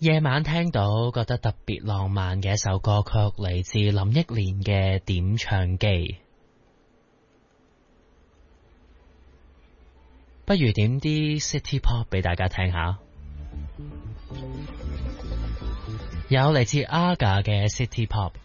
夜晚聽到覺得特別浪漫嘅一首歌曲，嚟自林憶蓮嘅點唱機。不如點啲 City Pop 俾大家聽下。有嚟自 Aga 嘅 City Pop。